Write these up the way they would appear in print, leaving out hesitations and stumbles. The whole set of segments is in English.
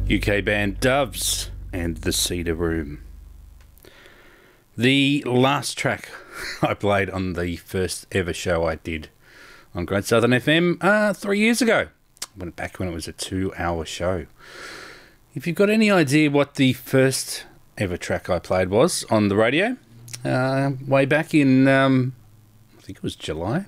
UK band Doves and The Cedar Room. The last track I played on the first ever show I did on Great Southern FM 3 years ago. Went back when it was a 2-hour show. If you've got any idea what the first ever track I played was on the radio, way back in, I think it was July,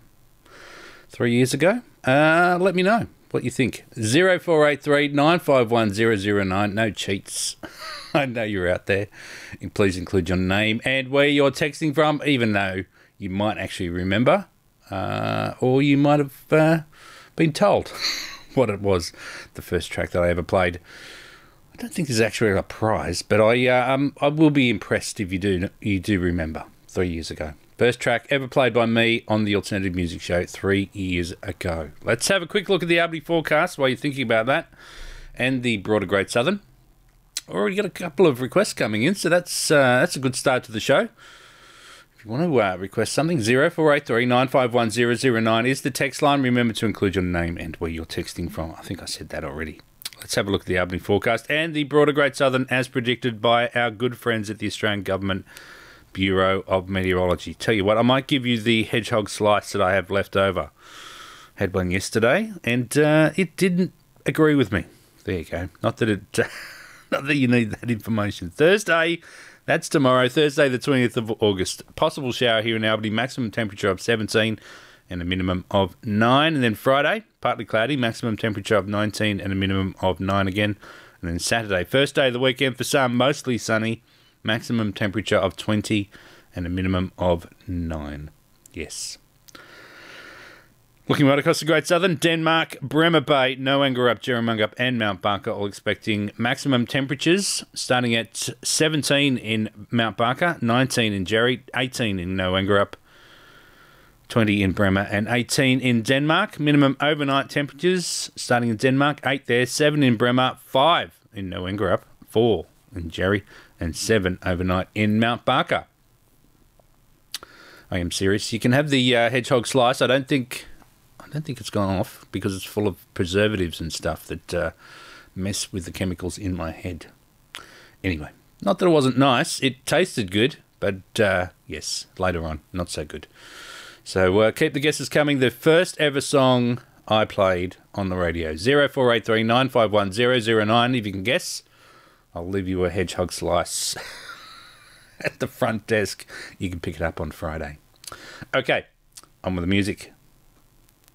3 years ago, let me know what you think. 0483 951 009. No cheats. I know you're out there. And please include your name and where you're texting from, even though you might actually remember, or you might have been told what it was, the first track that I ever played. I don't think there's actually a prize, but I will be impressed if you do remember 3 years ago. First track ever played by me on the Alternative Music Show 3 years ago. Let's have a quick look at the Albany forecast while you're thinking about that, and the broader Great Southern. Already got a couple of requests coming in, so that's a good start to the show. If you want to request something, 0483 951 009 is the text line. Remember to include your name and where you're texting from. I think I said that already. Let's have a look at the Albany forecast and the broader Great Southern as predicted by our good friends at the Australian Government Bureau of Meteorology. Tell you what, I might give you the hedgehog slice that I have left over. Had one yesterday, and it didn't agree with me. There you go. Not that you need that information. Thursday, that's tomorrow. Thursday, the 20th of August. Possible shower here in Albany. Maximum temperature of 17 and a minimum of 9. And then Friday, partly cloudy. Maximum temperature of 19 and a minimum of 9 again. And then Saturday, first day of the weekend for some, mostly sunny. Maximum temperature of 20 and a minimum of 9. Yes. Looking right across the Great Southern, Denmark, Bremer Bay, Noangerup, Jerramungup and Mount Barker all expecting maximum temperatures starting at 17 in Mount Barker, 19 in Jerry, 18 in Noangerup, 20 in Bremer and 18 in Denmark. Minimum overnight temperatures starting in Denmark, 8 there, 7 in Bremer, 5 in Noangerup, 4 in Jerry and 7 overnight in Mount Barker. I am serious. You can have the hedgehog slice. I don't think it's gone off because it's full of preservatives and stuff that mess with the chemicals in my head. Anyway, not that it wasn't nice. It tasted good, but yes, later on, not so good. So keep the guesses coming. The first ever song I played on the radio, 0483 951 009. If you can guess, I'll leave you a hedgehog slice at the front desk. You can pick it up on Friday. Okay, on with the music.